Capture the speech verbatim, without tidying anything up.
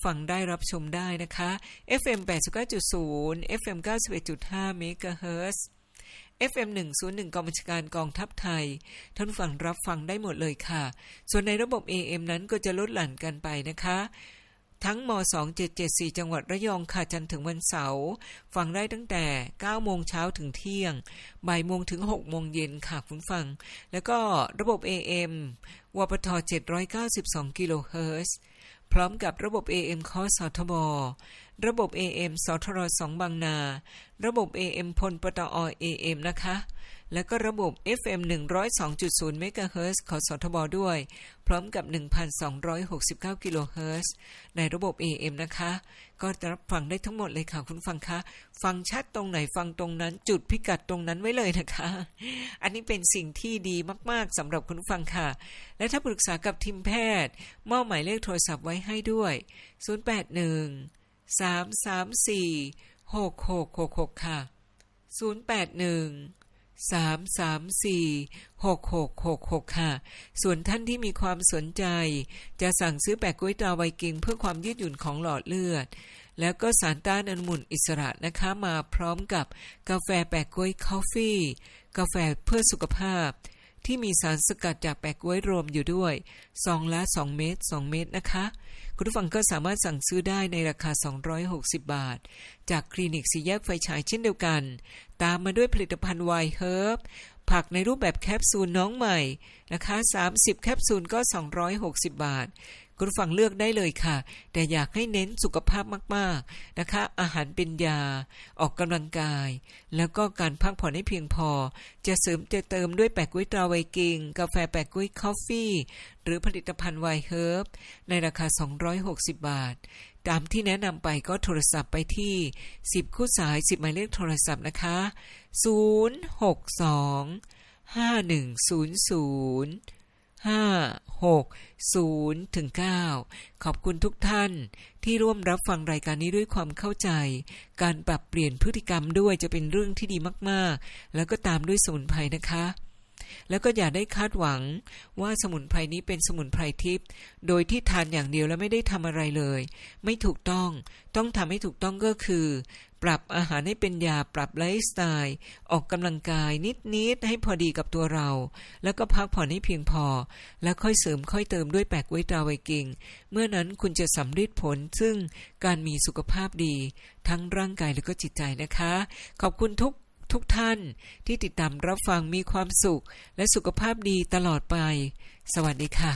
ฟังได้รับชมได้นะคะ เอฟ เอ็ม แปดสิบเก้าจุดศูนย์ เอฟ เอ็ม เก้าสิบเอ็ดจุดห้า เมกะเฮิรตซ์ เอฟ เอ็ม หนึ่งศูนย์หนึ่ง กองบัญชาการกองทัพไทยท่านฟังรับฟังได้หมดเลยค่ะส่วนในระบบ เอ เอ็ม นั้นก็จะลดหลั่นกันไปนะคะทั้งมสองพันเจ็ดร้อยเจ็ดสิบสี่จังหวัดระยองค่ะจันทร์ถึงวันเสาร์ฟังได้ตั้งแต่เก้าโมงเช้าถึงเที่ยงบ่ายโมงถึงหกโมงเย็นค่ะคุณฟังแล้วก็ระบบ เอ เอ็ม วปทเจ็ดร้อยเก้าสิบสองกิโลเฮิรตซ์พร้อมกับระบบ เอ เอ็ม คสทบระบบ เอ เอ็ม สทรสองบางนาระบบ เอ เอ็ม พลปตอ เอ เอ็ม นะคะแล้วก็ระบบ เอฟ เอ็ม หนึ่งร้อยสองจุดศูนย์ เมกะเฮิรตซ์ของสทบด้วยพร้อมกับ หนึ่งพันสองร้อยหกสิบเก้า กิโลเฮิรตซ์ในระบบ เอ เอ็ม นะคะก็จะรับฟังได้ทั้งหมดเลยค่ะคุณฟังคะฟังชัดตรงไหนฟังตรงนั้นจุดพิกัดตรงนั้นไว้เลยนะคะอันนี้เป็นสิ่งที่ดีมากๆสำหรับคุณฟังค่ะและถ้าปรึกษากับทีมแพทย์มอบหมายเลขโทรศัพท์ไว้ให้ด้วยศูนย์ แปด หนึ่ง สาม สาม สี่ หก หก หก หกค่ะศูนย์ แปด หนึ่ง สาม สาม สี่ หก หก หก หกค่ะส่วนท่านที่มีความสนใจจะสั่งซื้อแปะก๊วยตราไวกิ้งเพื่อความยืดหยุ่นของหลอดเลือดแล้วก็สารต้านอนุมูลอิสระนะคะมาพร้อมกับกาแฟแปะก๊วยคอฟฟี่กาแฟเพื่อสุขภาพที่มีสารสกัดจากแปะก๊วยรวมอยู่ด้วยซองละสองเม็ดสองเม็ดนะคะคุณผู้ฟังก็สามารถสั่งซื้อได้ในราคาสองร้อยหกสิบบาทจากคลินิกสี่แยกไฟฉายเช่นเดียวกันตามมาด้วยผลิตภัณฑ์ไวน์เฮิร์บผักในรูปแบบแคปซูลน้องใหม่นะคะสามสิบแคปซูลก็สองร้อยหกสิบบาทคุณผู้ฟังเลือกได้เลยค่ะแต่อยากให้เน้นสุขภาพมากๆนะคะอาหารเป็นยาออกกำลังกายแล้วก็การพักผ่อนให้เพียงพอจะเสริมจะเติมด้วยแปะก๊วยตราไวกิ้งกาแฟแปะก๊วยคอฟฟี่หรือผลิตภัณฑ์ไวน์เฮิร์บในราคาสองร้อยหกสิบบาทตามที่แนะนำไปก็โทรศัพท์ไปที่สิบคู่สายสิบหมายเลขโทรศัพท์นะคะศูนย์ หก สอง ห้า หนึ่ง ศูนย์ ศูนย์ ห้า หก ศูนย์ ถึง เก้าขอบคุณทุกท่านที่ร่วมรับฟังรายการนี้ด้วยความเข้าใจการปรับเปลี่ยนพฤติกรรมด้วยจะเป็นเรื่องที่ดีมากๆแล้วก็ตามด้วยสมุนไพรนะคะแล้วก็อย่าได้คาดหวังว่าสมุนไพรนี้เป็นสมุนไพรทิพย์โดยที่ทานอย่างเดียวแล้วไม่ได้ทำอะไรเลยไม่ถูกต้องต้องทำให้ถูกต้องก็คือปรับอาหารให้เป็นยาปรับไลฟ์สไตล์ออกกำลังกายนิดๆให้พอดีกับตัวเราแล้วก็พักผ่อนให้เพียงพอแล้วค่อยเสริมค่อยเติมด้วยแปะก๊วยตราไวกิ้งเมื่อนั้นคุณจะสำเร็จผลซึ่งการมีสุขภาพดีทั้งร่างกายและก็จิตใจนะคะขอบคุณทุกทุกท่านที่ติดตามรับฟังมีความสุขและสุขภาพดีตลอดไปสวัสดีค่ะ